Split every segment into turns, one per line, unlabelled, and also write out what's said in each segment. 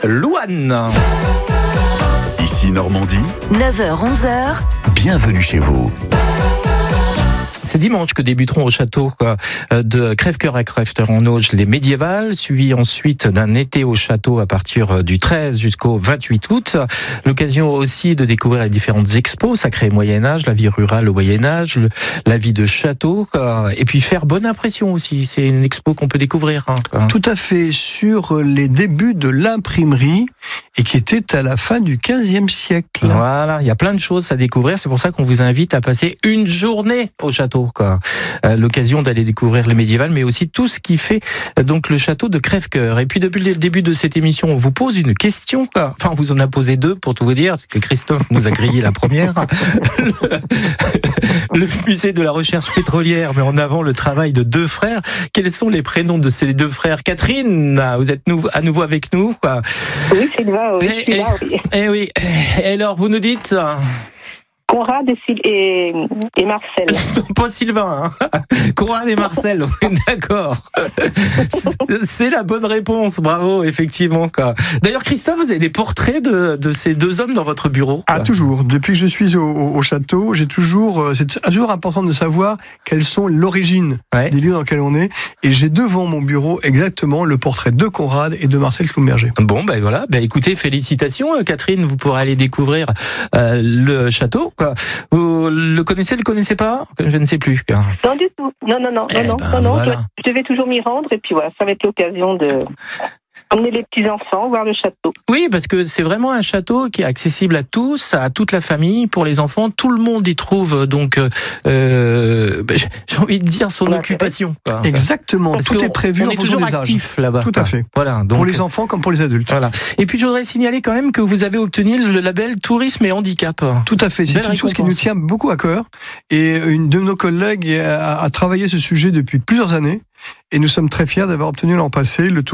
Louane.
Ici Normandie,
9h-11h,
bienvenue chez vous.
C'est dimanche que débuteront au château de Crèvecoeur à Crèvecoeur en Auge les médiévales, suivi ensuite d'un été au château à partir du 13 jusqu'au 28 août. L'occasion aussi de découvrir les différentes expos, Sacré Moyen-Âge, la vie rurale au Moyen-Âge, la vie de château, et puis faire bonne impression aussi. C'est une expo qu'on peut découvrir.
Tout à fait, sur les débuts de l'imprimerie et qui était à la fin du 15e siècle.
Voilà, il y a plein de choses à découvrir. C'est pour ça qu'on vous invite à passer une journée au château. L'occasion d'aller découvrir les médiévales, mais aussi tout ce qui fait donc le château de Crèvecoeur. Et puis depuis le début de cette émission, on vous pose une question. Enfin, on vous en a posé deux pour tout vous dire, parce que Christophe nous a grillé la première. Le musée de la recherche pétrolière met en avant le travail de deux frères. Quels sont les prénoms de ces deux frères? Catherine, vous êtes à nouveau avec nous.
Oui, Sylvain, oui.
Et oui. Et alors, vous nous dites...
Conrad et Marcel.
Pas Sylvain, hein. Conrad et Marcel, oui, d'accord. C'est la bonne réponse, bravo, effectivement. D'ailleurs, Christophe, vous avez des portraits de ces deux hommes dans votre bureau?
Ah, toujours. Depuis que je suis au château, c'est toujours important de savoir quelles sont l'origine des lieux dans lesquels on est. Et j'ai devant mon bureau exactement le portrait de Conrad et de Marcel Schlumberger.
Bon, ben voilà. Écoutez, félicitations, Catherine. Vous pourrez aller découvrir le château. Vous le connaissez pas? Je ne sais plus.
Non du tout. Non.
Voilà.
Je vais toujours m'y rendre et puis voilà, ça va être l'occasion de emmener les petits-enfants voir le château.
Oui, parce que c'est vraiment un château qui est accessible à tous, à toute la famille, pour les enfants. Tout le monde y trouve donc, j'ai envie de dire, son occupation.
Exactement,
parce
tout est prévu
on
en
est
fonction
toujours
des âges.
actif là-bas.
Tout à fait.
Voilà, donc,
pour les enfants comme pour les adultes.
Voilà. Et puis je voudrais signaler quand même que vous avez obtenu le label Tourisme et Handicap.
Tout à fait, c'est une chose qui nous tient beaucoup à cœur. Et une de nos collègues a travaillé ce sujet depuis plusieurs années. Et nous sommes très fiers d'avoir obtenu l'an passé le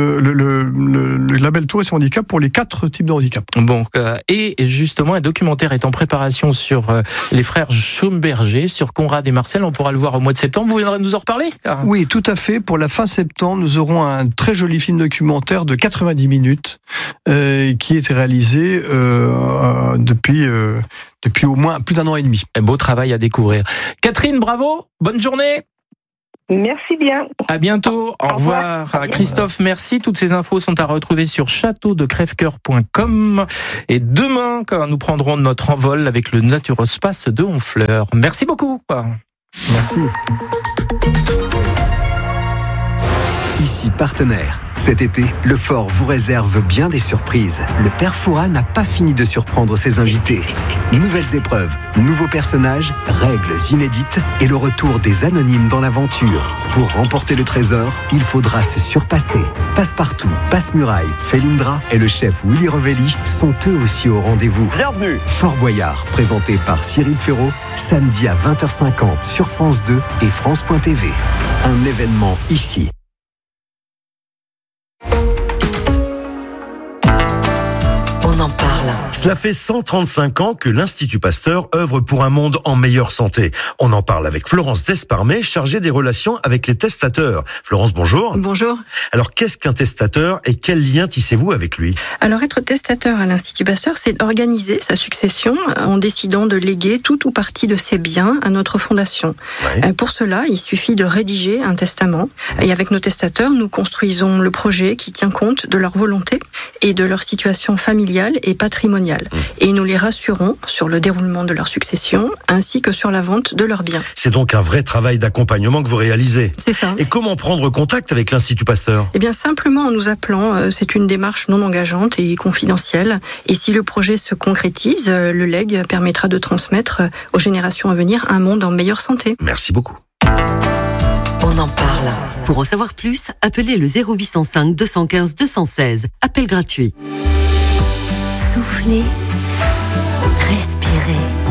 label Tourisme Handicap pour les 4 types de handicap.
Bon, et justement, un documentaire est en préparation sur les frères Schlumberger, sur Conrad et Marcel. On pourra le voir au mois de septembre. Vous viendrez nous en reparler?
Oui, tout à fait. Pour la fin septembre, nous aurons un très joli film documentaire de 90 minutes qui est réalisé depuis au moins plus d'1 an et demi.
Un beau travail à découvrir. Catherine, bravo, bonne journée.
Merci bien.
À bientôt. Au revoir. Christophe, merci. Toutes ces infos sont à retrouver sur châteaudecrèvecoeur.com. Et demain, quand nous prendrons notre envol avec le Naturospace de Honfleur. Merci beaucoup.
Merci.
Ici Partenaire. Cet été, le Fort vous réserve bien des surprises. Le Père Fouras n'a pas fini de surprendre ses invités. Nouvelles épreuves, nouveaux personnages, règles inédites et le retour des anonymes dans l'aventure. Pour remporter le trésor, il faudra se surpasser. Passepartout, Passe-Muraille, Felindra et le chef Willy Revelli sont eux aussi au rendez-vous.
Bienvenue.
Fort Boyard, présenté par Cyril Ferraud, samedi à 20h50 sur France 2 et France.tv. Un événement ici.
on en parle.
Cela fait 135 ans que l'Institut Pasteur œuvre pour un monde en meilleure santé. On en parle avec Florence Desparmet, chargée des relations avec les testateurs. Florence, bonjour.
Bonjour.
Alors, qu'est-ce qu'un testateur et quel lien tissez-vous avec lui ?
Alors, être testateur à l'Institut Pasteur, c'est organiser sa succession en décidant de léguer tout ou partie de ses biens à notre fondation. Ouais. Pour cela, il suffit de rédiger un testament. Et avec nos testateurs, nous construisons le projet qui tient compte de leur volonté et de leur situation familiale et patrimoniale. Et nous les rassurons sur le déroulement de leur succession ainsi que sur la vente de leurs biens.
C'est donc un vrai travail d'accompagnement que vous réalisez.
C'est ça.
Et comment prendre contact avec l'Institut Pasteur ?
Eh bien, simplement en nous appelant. C'est une démarche non engageante et confidentielle. Et si le projet se concrétise, le legs permettra de transmettre aux générations à venir un monde en meilleure santé.
Merci beaucoup.
On en parle. Pour en savoir plus, appelez le 0805 215 216. Appel gratuit. Soufflez, respirez.